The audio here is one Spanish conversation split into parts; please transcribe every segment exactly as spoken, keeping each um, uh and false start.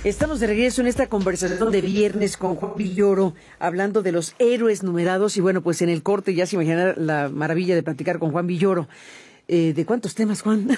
Estamos de regreso en esta conversación de viernes con Juan Villoro, hablando de los héroes numerados. Y bueno, pues en el corte ya se imaginará la maravilla de platicar con Juan Villoro. Eh, ¿De cuántos temas, Juan?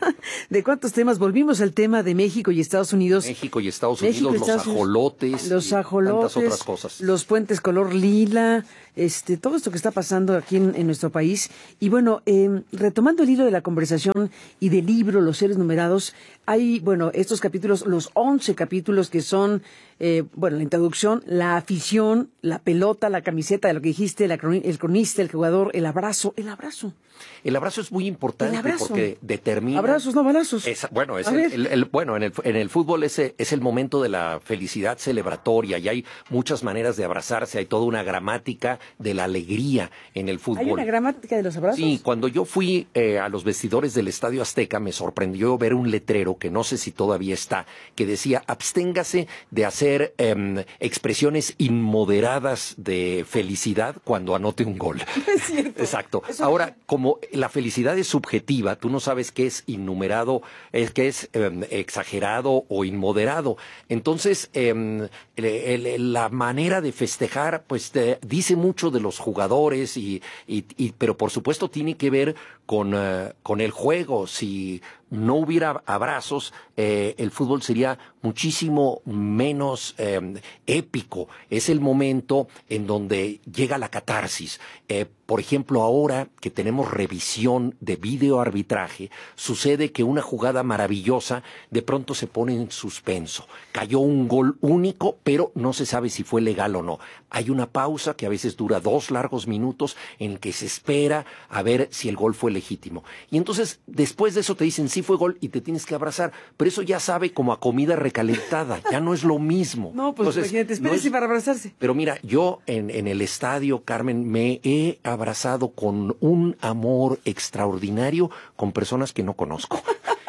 ¿De cuántos temas? Volvimos al tema de México y Estados Unidos. México y Estados México Unidos, y Estados los ajolotes, los y ajolotes, tantas otras cosas. Los puentes color lila, este, todo esto que está pasando aquí en, en nuestro país. Y bueno, eh, retomando el hilo de la conversación y del libro Los Héroes Numerados, hay, bueno, estos capítulos, los once capítulos que son, eh, bueno, la introducción, la afición, la pelota, la camiseta, de lo que dijiste, la, el cronista, el jugador, el abrazo, el abrazo. El abrazo es muy importante porque determina... Abrazos, no balazos. Es, bueno, es el, el, el, bueno en, el, en el fútbol ese es el momento de la felicidad celebratoria y hay muchas maneras de abrazarse, hay toda una gramática de la alegría en el fútbol. ¿Hay una gramática de los abrazos? Sí, cuando yo fui eh, a los vestidores del Estadio Azteca me sorprendió ver un letrero que no sé si todavía está, que decía absténgase de hacer eh, expresiones inmoderadas de felicidad cuando anote un gol. Es cierto. Exacto. Eso Ahora, como la felicidad es subjetiva, tú no sabes qué es innumerado, es qué es eh, exagerado o inmoderado. Entonces, eh, el, el, la manera de festejar, pues te dice mucho de los jugadores, y, y, y pero por supuesto tiene que ver con, uh, con el juego. Si no hubiera abrazos, eh, el fútbol sería muchísimo menos eh, épico. Es el momento en donde llega la catarsis. Eh, por ejemplo, ahora que tenemos revisión de videoarbitraje, sucede que una jugada maravillosa de pronto se pone en suspenso. Cayó un gol único, pero no se sabe si fue legal o no. Hay una pausa que a veces dura dos largos minutos en que se espera a ver si el gol fue legítimo. Y entonces, después de eso te dicen sí fue gol y te tienes que abrazar, pero eso ya sabe como a comida recalentada, ya no es lo mismo. No, pues entonces, imagínate, espérese no es... para abrazarse. Pero mira, yo en, en el estadio, Carmen, me he abrazado con un amor extraordinario con personas que no conozco.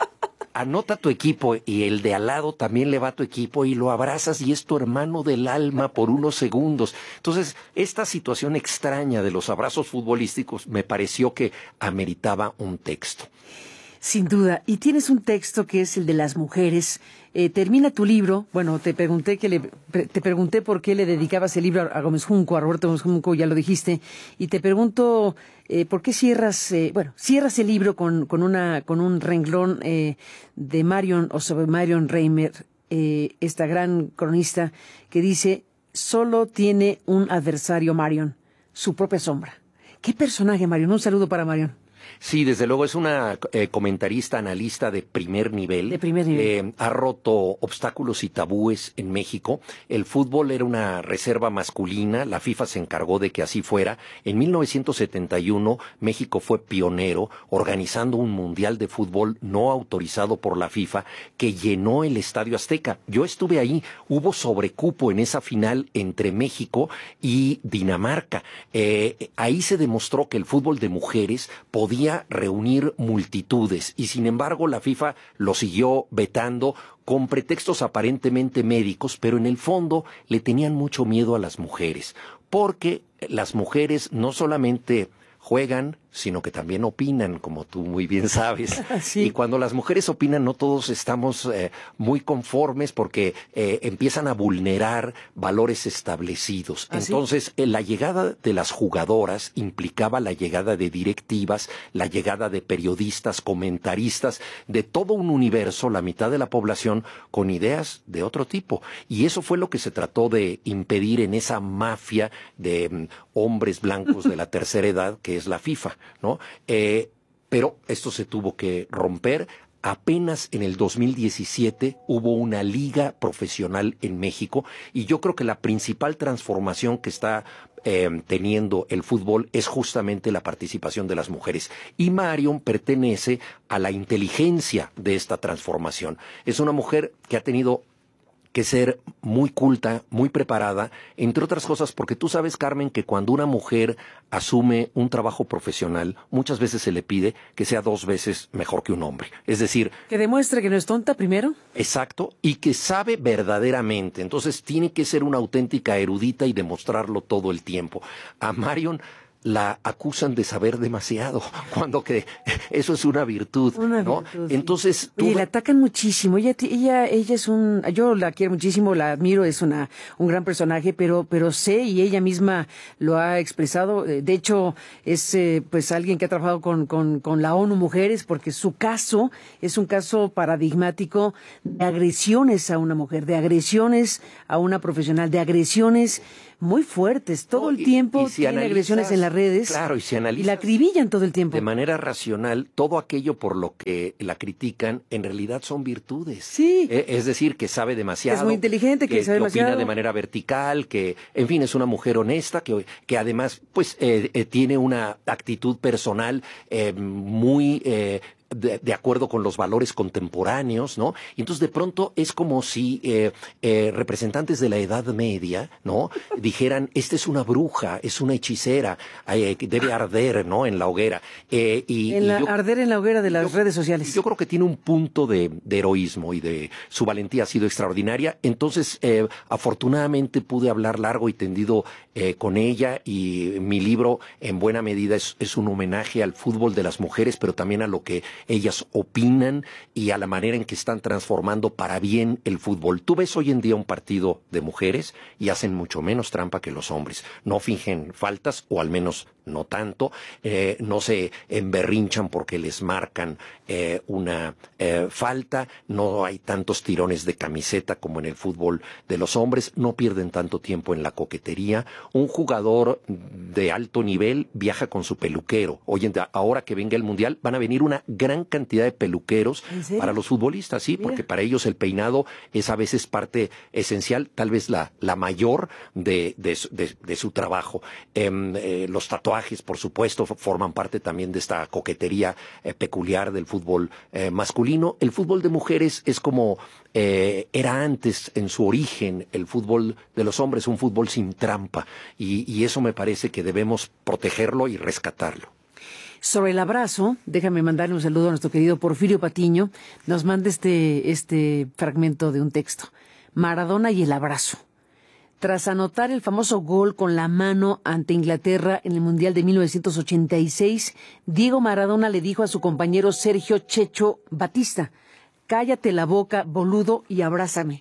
Anota tu equipo y el de al lado también le va a tu equipo y lo abrazas y es tu hermano del alma por unos segundos. Entonces, esta situación extraña de los abrazos futbolísticos me pareció que ameritaba un texto. Sin duda. Y tienes un texto que es el de las mujeres. Eh, termina tu libro. Bueno, te pregunté que le, te pregunté por qué le dedicabas el libro a Gómez Junco, a Roberto Gómez Junco, ya lo dijiste. Y te pregunto eh, por qué cierras, eh, bueno, cierras el libro con, con una, con un renglón eh, de Marion, o sobre Marion Reimer, eh, esta gran cronista, que dice: solo tiene un adversario Marion, su propia sombra. ¿Qué personaje, Marion? Un saludo para Marion. Sí, desde luego es una eh, comentarista, analista de primer nivel. De primer nivel. Eh, ha roto obstáculos y tabúes en México. El fútbol era una reserva masculina. La FIFA se encargó de que así fuera. En mil novecientos setenta y uno, México fue pionero organizando un mundial de fútbol no autorizado por la FIFA que llenó el Estadio Azteca. Yo estuve ahí. Hubo sobrecupo en esa final entre México y Dinamarca. Eh, ahí se demostró que el fútbol de mujeres podía reunir multitudes y sin embargo la FIFA lo siguió vetando con pretextos aparentemente médicos, pero en el fondo le tenían mucho miedo a las mujeres, porque las mujeres no solamente juegan, sino que también opinan, como tú muy bien sabes. Sí. Y cuando las mujeres opinan, no todos estamos eh, muy conformes porque eh, empiezan a vulnerar valores establecidos. ¿Ah, Entonces, sí? eh, la llegada de las jugadoras implicaba la llegada de directivas, la llegada de periodistas, comentaristas, de todo un universo, la mitad de la población, con ideas de otro tipo. Y eso fue lo que se trató de impedir en esa mafia de um, hombres blancos de la tercera edad, que es la FIFA. ¿No? Eh, pero esto se tuvo que romper. Apenas en el dos mil diecisiete hubo una liga profesional en México y yo creo que la principal transformación que está eh, teniendo el fútbol es justamente la participación de las mujeres. Y Marion pertenece a la inteligencia de esta transformación. Es una mujer que ha tenido que ser muy culta, muy preparada, entre otras cosas porque tú sabes, Carmen, que cuando una mujer asume un trabajo profesional, muchas veces se le pide que sea dos veces mejor que un hombre. Es decir... Que demuestre que no es tonta primero. Exacto, y que sabe verdaderamente. Entonces tiene que ser una auténtica erudita y demostrarlo todo el tiempo. A Marion la acusan de saber demasiado, cuando que eso es una virtud, una ¿no? virtud, Entonces, sí. Y la atacan muchísimo. Ella, ella, ella es un, yo la quiero muchísimo, la admiro, es una, un gran personaje, pero, pero sé y ella misma lo ha expresado. De hecho, es eh, pues alguien que ha trabajado con, con, con la ONU Mujeres, porque su caso es un caso paradigmático de agresiones a una mujer, de agresiones a una profesional, de agresiones muy fuertes. Todo el tiempo y, y si tiene analizas, agresiones en las redes. Claro, y si analizas y la acribillan todo el tiempo. De manera racional, todo aquello por lo que la critican, en realidad son virtudes. Sí. Eh, es decir, que sabe demasiado. Es muy inteligente, que, que sabe que demasiado. opina de manera vertical, que, en fin, es una mujer honesta, que, que además, pues, eh, eh, tiene una actitud personal eh, muy... Eh, De, de acuerdo con los valores contemporáneos, ¿no? Y entonces de pronto es como si eh, eh, representantes de la Edad Media, ¿no? Dijeran, esta es una bruja, es una hechicera, eh, que debe arder, ¿no? En la hoguera. Eh, y, en la, y yo, arder en la hoguera de las yo, redes sociales. Yo creo que tiene un punto de, de heroísmo y de su valentía ha sido extraordinaria. Entonces, eh, afortunadamente pude hablar largo y tendido eh, con ella, y mi libro en buena medida es, es un homenaje al fútbol de las mujeres, pero también a lo que ellas opinan y a la manera en que están transformando para bien el fútbol. Tú ves hoy en día un partido de mujeres y hacen mucho menos trampa que los hombres. No fingen faltas, o al menos no tanto. Eh, no se emberrinchan porque les marcan eh, una eh, falta. No hay tantos tirones de camiseta como en el fútbol de los hombres. No pierden tanto tiempo en la coquetería. Un jugador de alto nivel viaja con su peluquero. Hoy en día, ahora que venga el Mundial, van a venir una gran cantidad de peluqueros para los futbolistas, sí, Mira. porque para ellos el peinado es a veces parte esencial, tal vez la, la mayor de, de, de, de su trabajo. Eh, eh, los tatuajes, por supuesto, forman parte también de esta coquetería eh, peculiar del fútbol eh, masculino. El fútbol de mujeres es como eh, era antes en su origen el fútbol de los hombres, un fútbol sin trampa, y, y eso me parece que debemos protegerlo y rescatarlo. Sobre el abrazo, déjame mandarle un saludo a nuestro querido Porfirio Patiño. Nos manda este, este fragmento de un texto. Maradona y el abrazo. Tras anotar el famoso gol con la mano ante Inglaterra en el Mundial de mil novecientos ochenta y seis, Diego Maradona le dijo a su compañero Sergio Checho Batista, cállate la boca, boludo, y abrázame.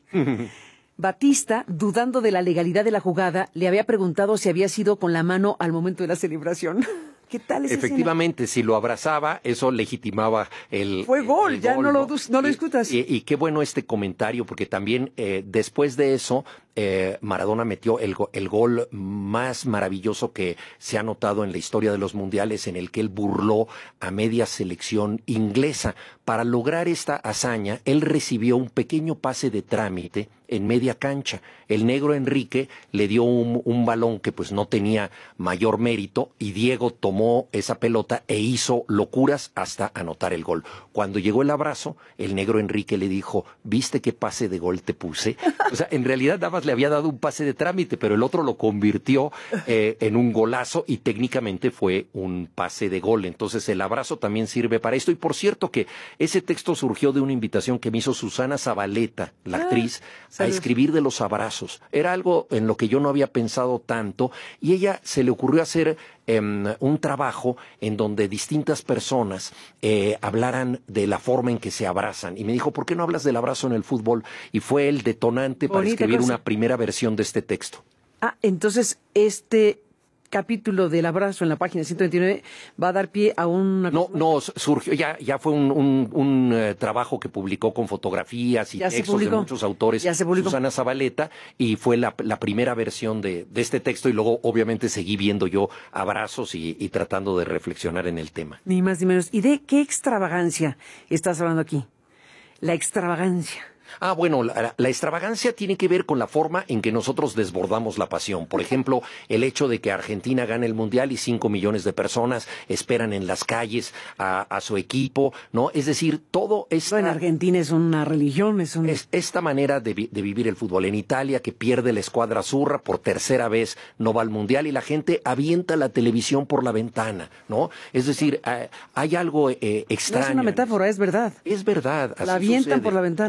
Batista, dudando de la legalidad de la jugada, le había preguntado si había sido con la mano al momento de la celebración. ¿Qué tal esa Efectivamente, escena? Si lo abrazaba, eso legitimaba el Fue gol, el ya gol, no, ¿no? lo, no lo discutas. Y, y, y qué bueno este comentario, porque también eh, después de eso, eh, Maradona metió el, el gol más maravilloso que se ha notado en la historia de los mundiales, en el que él burló a media selección inglesa. Para lograr esta hazaña, él recibió un pequeño pase de trámite en media cancha. El negro Enrique le dio un, un balón que pues no tenía mayor mérito, y Diego tomó esa pelota e hizo locuras hasta anotar el gol. Cuando llegó el abrazo, el negro Enrique le dijo, ¿viste qué pase de gol te puse? O sea, en realidad nada más le había dado un pase de trámite, pero el otro lo convirtió eh, en un golazo, y técnicamente fue un pase de gol. Entonces el abrazo también sirve para esto. Y por cierto que ese texto surgió de una invitación que me hizo Susana Zabaleta, la actriz, ah, a escribir de los abrazos. Era algo en lo que yo no había pensado tanto, y ella se le ocurrió hacer eh, un trabajo en donde distintas personas eh, hablaran de la forma en que se abrazan. Y me dijo, ¿por qué no hablas del abrazo en el fútbol? Y fue el detonante para Bonita escribir cosa. una primera versión de este texto. Ah, entonces este capítulo del abrazo en la página ciento veintinueve va a dar pie a una... No, no, surgió, ya, ya fue un, un, un uh, trabajo que publicó con fotografías y ya textos de muchos autores, ya se publicó. Susana Zabaleta, y fue la, la primera versión de, de este texto, y luego obviamente seguí viendo yo abrazos y, y tratando de reflexionar en el tema. Ni más ni menos. ¿Y de qué extravagancia estás hablando aquí? La extravagancia. Ah, bueno, la, la extravagancia tiene que ver con la forma en que nosotros desbordamos la pasión. Por ejemplo, el hecho de que Argentina gane el Mundial y cinco millones de personas esperan en las calles a, a su equipo, ¿no? Es decir, todo esta... Bueno, Argentina es una religión, es un... Es esta manera de, de vivir el fútbol. En Italia, que pierde la escuadra azzurra, por tercera vez no va al Mundial, y la gente avienta la televisión por la ventana, ¿no? Es decir, eh, hay algo eh, extraño. No es una metáfora, es verdad. Es verdad. La avientan sucede. por la ventana, sí. Eh,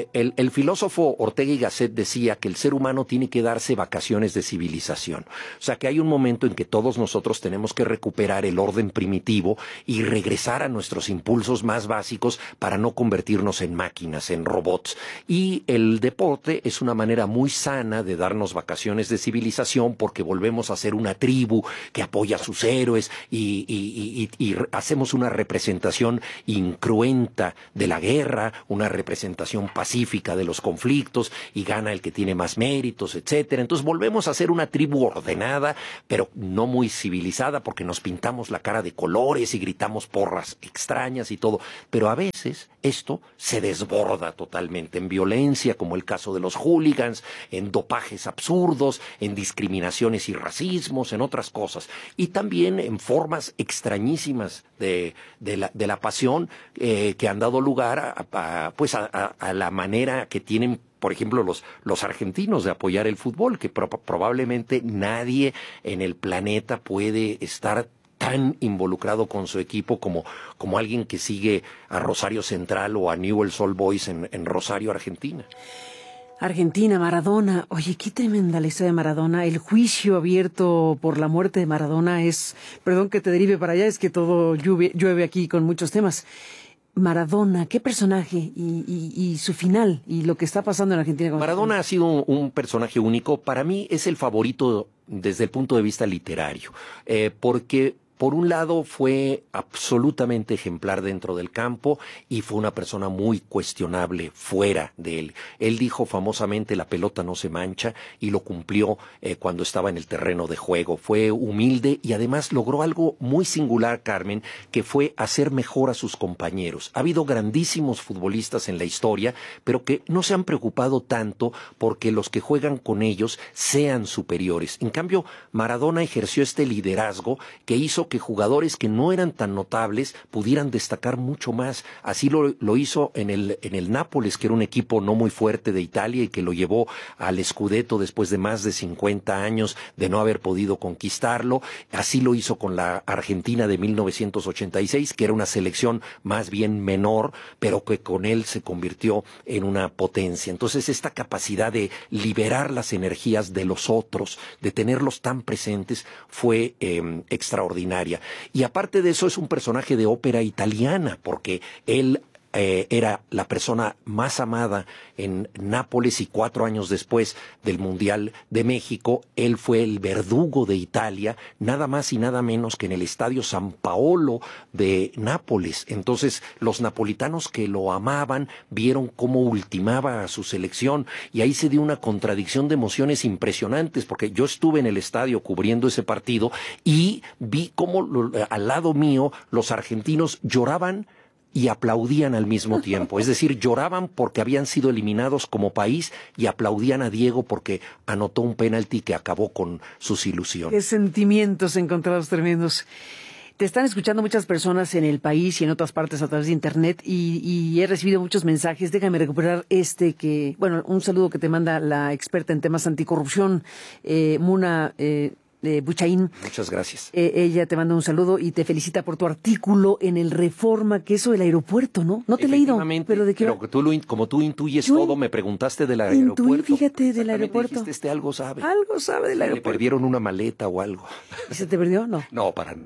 Eh, el, el filósofo Ortega y Gasset decía que el ser humano tiene que darse vacaciones de civilización. O sea, que hay un momento en que todos nosotros tenemos que recuperar el orden primitivo y regresar a nuestros impulsos más básicos para no convertirnos en máquinas, en robots. Y el deporte es una manera muy sana de darnos vacaciones de civilización porque volvemos a ser una tribu que apoya a sus héroes y, y, y, y hacemos una representación incruenta de la guerra, una representación pacífica de los conflictos y gana el que tiene más méritos, etcétera. Entonces volvemos a ser una tribu ordenada, pero no muy civilizada porque nos pintamos la cara de colores y gritamos porras extrañas y todo. Pero a veces esto se desborda totalmente en violencia, como el caso de los hooligans, en dopajes absurdos, en discriminaciones y racismos, en otras cosas. Y también en formas extrañísimas de, de, la, de la pasión eh, que han dado lugar a, a, pues a, a, a la manera que tienen, por ejemplo, los, los argentinos de apoyar el fútbol, que pro, probablemente nadie en el planeta puede estar tan involucrado con su equipo como, como alguien que sigue a Rosario Central o a Newell's Old Boys en, en Rosario, Argentina. Argentina, Maradona. Oye, qué tremenda la historia de Maradona. El juicio abierto por la muerte de Maradona es, perdón que te derive para allá, es que todo llueve, llueve aquí con muchos temas. Maradona, qué personaje y, y, y su final y lo que está pasando en Argentina. Con Maradona ha sido un, un personaje único. Para mí es el favorito desde el punto de vista literario, eh, porque por un lado fue absolutamente ejemplar dentro del campo y fue una persona muy cuestionable fuera de él. Él dijo famosamente la pelota no se mancha y lo cumplió eh, cuando estaba en el terreno de juego. Fue humilde y además logró algo muy singular, Carmen, que fue hacer mejor a sus compañeros. Ha habido grandísimos futbolistas en la historia, pero que no se han preocupado tanto porque los que juegan con ellos sean superiores. En cambio, Maradona ejerció este liderazgo que hizo que jugadores que no eran tan notables pudieran destacar mucho más. Así lo, lo hizo en el, en el Nápoles, que era un equipo no muy fuerte de Italia y que lo llevó al Scudetto después de más de cincuenta años de no haber podido conquistarlo. Así lo hizo con la Argentina de mil novecientos ochenta y seis, que era una selección más bien menor, pero que con él se convirtió en una potencia. Entonces, esta capacidad de liberar las energías de los otros, de tenerlos tan presentes, fue eh, extraordinaria. Y aparte de eso es un personaje de ópera italiana, porque él eh, era la persona más amada en Nápoles y cuatro años después del Mundial de México, él fue el verdugo de Italia, nada más y nada menos que en el Estadio San Paolo de Nápoles. Entonces, los napolitanos que lo amaban vieron cómo ultimaba a su selección y ahí se dio una contradicción de emociones impresionantes, porque yo estuve en el estadio cubriendo ese partido y vi cómo lo, al lado mío los argentinos lloraban y aplaudían al mismo tiempo. Es decir, lloraban porque habían sido eliminados como país y aplaudían a Diego porque anotó un penalti que acabó con sus ilusiones. Qué sentimientos encontrados tremendos. Te están escuchando muchas personas en el país y en otras partes a través de internet y, y he recibido muchos mensajes. Déjame recuperar este que, bueno, un saludo que te manda la experta en temas anticorrupción, eh, Muna eh, de Buchaín. Muchas gracias. Eh, ella te manda un saludo y te felicita por tu artículo en el Reforma, que eso del aeropuerto, ¿no? No te he leído, pero de qué. Pero que tú lo, como tú intuyes Yo todo, me preguntaste del intuí, aeropuerto. Fíjate, del aeropuerto. Dijiste, este algo sabe. Algo sabe del aeropuerto. Le perdieron una maleta o algo. ¿Y se te perdió? No. No, para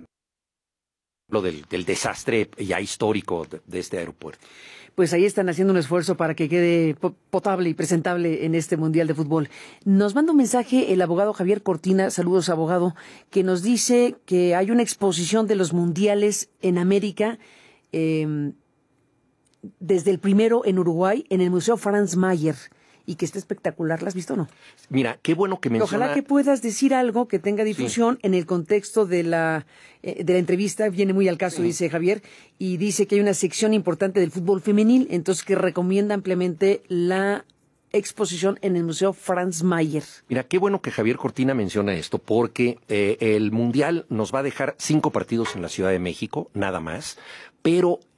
lo del, del desastre ya histórico de, de este aeropuerto. Pues ahí están haciendo un esfuerzo para que quede potable y presentable en este Mundial de Fútbol. Nos manda un mensaje el abogado Javier Cortina, saludos abogado, que nos dice que hay una exposición de los mundiales en América, eh, desde el primero en Uruguay, en el Museo Franz Mayer, y que está espectacular. ¿La has visto o no? Mira, qué bueno que menciona... Ojalá que puedas decir algo que tenga difusión sí. En el contexto de la eh, de la entrevista. Viene muy al caso, sí. Dice Javier, y dice que hay una sección importante del fútbol femenil, entonces que recomienda ampliamente la exposición en el Museo Franz Mayer. Mira, qué bueno que Javier Cortina menciona esto, porque eh, el Mundial nos va a dejar cinco partidos en la Ciudad de México, nada más, pero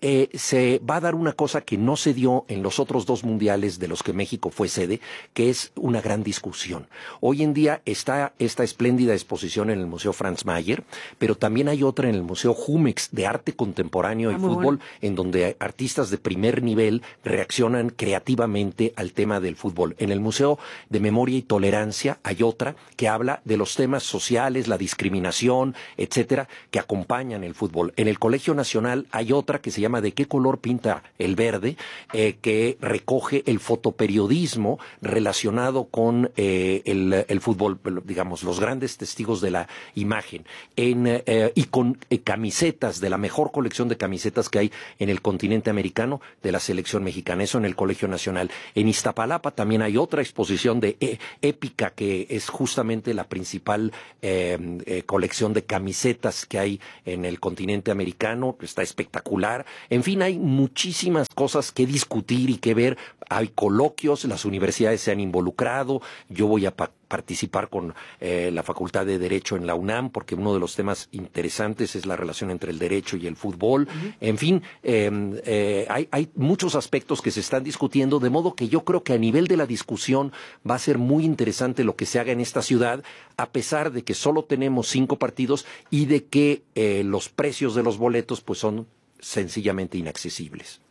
eh, se va a dar una cosa que no se dio en los otros dos mundiales de los que México fue sede, que es una gran discusión. Hoy en día está esta espléndida exposición en el Museo Franz Mayer, pero también hay otra en el Museo Jumex de Arte Contemporáneo y ah, Fútbol, bueno. en donde artistas de primer nivel reaccionan creativamente al tema del fútbol. En el Museo de Memoria y Tolerancia hay otra que habla de los temas sociales, la discriminación, etcétera, que acompañan el fútbol. En el Colegio Nacional hay otra que se llama ¿De qué color pinta el verde?, eh, que recoge el fotoperiodismo relacionado con eh, el, el fútbol, digamos, los grandes testigos de la imagen, en, eh, y con eh, camisetas, de la mejor colección de camisetas que hay en el continente americano de la selección mexicana, eso en el Colegio Nacional. En Iztapalapa también hay otra exposición de eh, épica, que es justamente la principal eh, eh, colección de camisetas que hay en el continente americano, que está espectacular. En fin, hay muchísimas cosas que discutir y que ver. Hay coloquios, las universidades se han involucrado, yo voy a pa- participar con eh, la Facultad de Derecho en la UNAM, porque uno de los temas interesantes es la relación entre el derecho y el fútbol. Uh-huh. En fin, eh, eh, hay, hay muchos aspectos que se están discutiendo, de modo que yo creo que a nivel de la discusión va a ser muy interesante lo que se haga en esta ciudad, a pesar de que solo tenemos cinco partidos y de que eh, los precios de los boletos pues son sencillamente inaccesibles.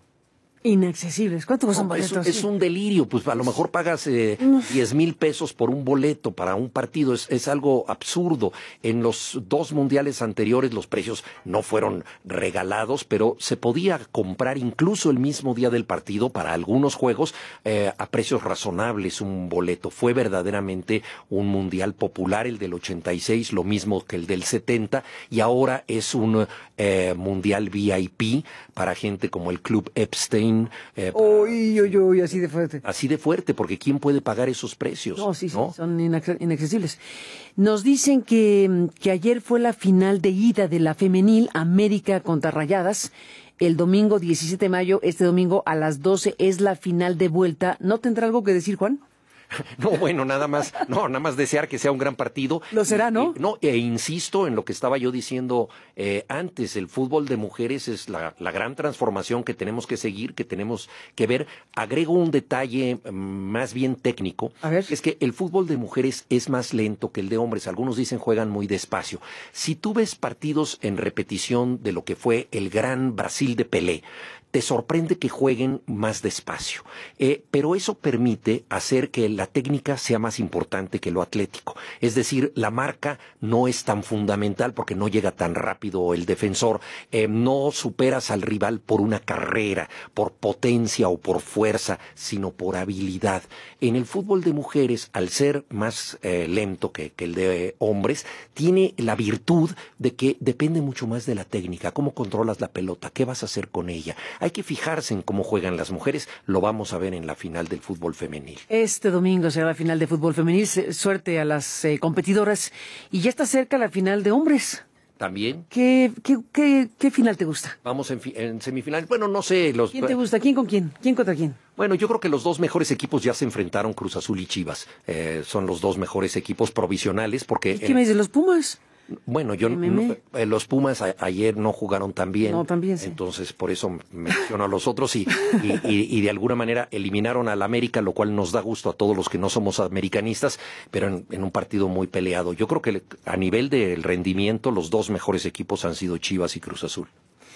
Inaccesibles. ¿Cuánto cuesta un boleto? Es, es un delirio, pues a lo mejor pagas eh, diez mil pesos por un boleto para un partido, es, es algo absurdo. En los dos mundiales anteriores los precios no fueron regalados, pero se podía comprar incluso el mismo día del partido para algunos juegos eh, a precios razonables un boleto. Fue verdaderamente un mundial popular, el del ochenta y seis, lo mismo que el del setenta, y ahora es un eh, mundial V I P para gente como el Club Epstein. Eh, uy, uy, uy, así de fuerte. Así de fuerte, porque ¿quién puede pagar esos precios? No, sí, ¿no? sí, son inaccesibles. Nos dicen que, que ayer fue la final de ida de la femenil América contra Rayadas. El domingo diecisiete de mayo, este domingo a las doce, es la final de vuelta. ¿No tendrá algo que decir, Juan? No, bueno, nada más, no, nada más desear que sea un gran partido. Lo será, ¿no? Y, no, e insisto en lo que estaba yo diciendo eh, antes, el fútbol de mujeres es la, la gran transformación que tenemos que seguir, que tenemos que ver. Agrego un detalle más bien técnico, A ver. es que el fútbol de mujeres es más lento que el de hombres. Algunos dicen juegan muy despacio. Si tú ves partidos en repetición de lo que fue el gran Brasil de Pelé, te sorprende que jueguen más despacio. Eh, pero eso permite hacer que la técnica sea más importante que lo atlético. Es decir, la marca no es tan fundamental porque no llega tan rápido el defensor. Eh, no superas al rival por una carrera, por potencia o por fuerza, sino por habilidad. En el fútbol de mujeres, al ser más eh, lento que, que el de hombres, tiene la virtud de que depende mucho más de la técnica. ¿Cómo controlas la pelota? ¿Qué vas a hacer con ella? Hay que fijarse en cómo juegan las mujeres. Lo vamos a ver en la final del fútbol femenil. Este domingo será la final de fútbol femenil. Suerte a las eh, competidoras. Y ya está cerca la final de hombres. También. ¿Qué, qué, qué, qué final te gusta? Vamos en, en semifinal. Bueno, no sé. Los... ¿Quién te gusta? ¿Quién con quién? ¿Quién contra quién? Bueno, yo creo que los dos mejores equipos ya se enfrentaron, Cruz Azul y Chivas. Eh, son los dos mejores equipos provisionales porque... ¿Y qué me dices, los Pumas? Bueno, yo no, eh, los Pumas a, ayer no jugaron tan bien, no, también sí. Entonces por eso menciono a los otros y, y, y, y de alguna manera eliminaron al América, lo cual nos da gusto a todos los que no somos americanistas, pero en, en un partido muy peleado. Yo creo que a nivel del rendimiento los dos mejores equipos han sido Chivas y Cruz Azul.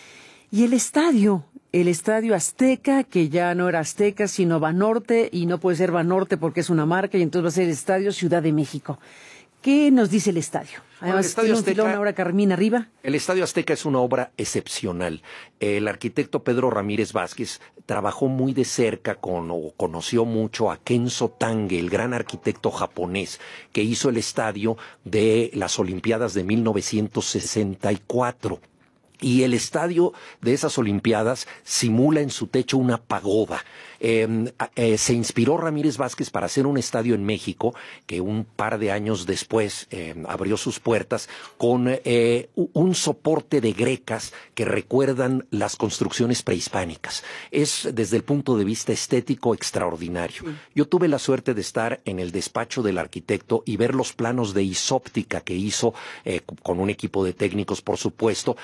Y el estadio, el estadio Azteca, que ya no era Azteca, sino Banorte, y no puede ser Banorte porque es una marca, y entonces va a ser el Estadio Ciudad de México. ¿Qué nos dice el estadio? Además, el tiene un filón ahora Carmín arriba. El Estadio Azteca es una obra excepcional. El arquitecto Pedro Ramírez Vázquez trabajó muy de cerca con, o conoció mucho a Kenzo Tange, el gran arquitecto japonés, que hizo el estadio de las Olimpiadas de mil novecientos sesenta y cuatro. Y el estadio de esas Olimpiadas simula en su techo una pagoda. Eh, eh, se inspiró Ramírez Vázquez para hacer un estadio en México, que un par de años después eh, abrió sus puertas, con eh, un soporte de grecas que recuerdan las construcciones prehispánicas. Es, desde el punto de vista estético, extraordinario. Sí. Yo tuve la suerte de estar en el despacho del arquitecto y ver los planos de isóptica que hizo, eh, con un equipo de técnicos, por supuesto, para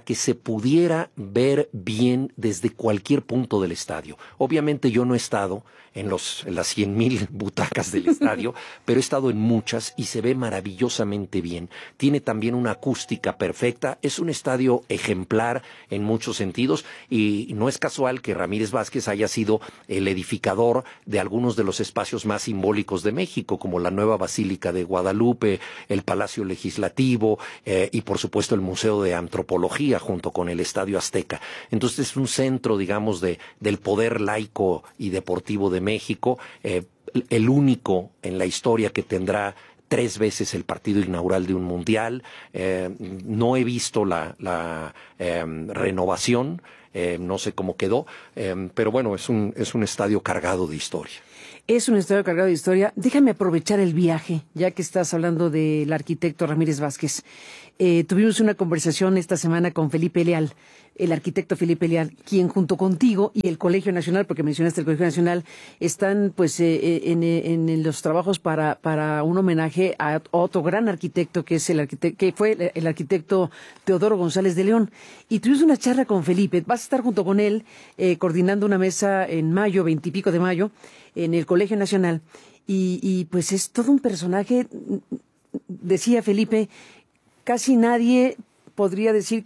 que se pudiera ver bien desde cualquier punto del estadio. Obviamente yo no he estado en, los, en las cien mil butacas del estadio, pero he estado en muchas y se ve maravillosamente bien. Tiene también una acústica perfecta, es un estadio ejemplar en muchos sentidos y no es casual que Ramírez Vázquez haya sido el edificador de algunos de los espacios más simbólicos de México, como la nueva Basílica de Guadalupe, el Palacio Legislativo eh, y por supuesto el Museo de Antropología junto con el Estadio Azteca. Entonces es un centro, digamos, de, del poder laico y deportivo de México, eh, el único en la historia que tendrá tres veces el partido inaugural de un mundial. Eh, no he visto la, la eh, renovación, eh, no sé cómo quedó, eh, pero bueno, es un, es un estadio cargado de historia. Es un estadio cargado de historia. Déjame aprovechar el viaje, ya que estás hablando del arquitecto Ramírez Vázquez. Eh, tuvimos una conversación esta semana con Felipe Leal, el arquitecto Felipe Leal, quien junto contigo y el Colegio Nacional, porque mencionaste el Colegio Nacional, están pues eh, en, en, en los trabajos para, para un homenaje a otro gran arquitecto que es el arquitecto, que fue el arquitecto Teodoro González de León. Y tuvimos una charla con Felipe. Vas a estar junto con él eh, coordinando una mesa en mayo, veintipico de mayo, en el Colegio Nacional. Y, y pues es todo un personaje, decía Felipe, casi nadie podría decir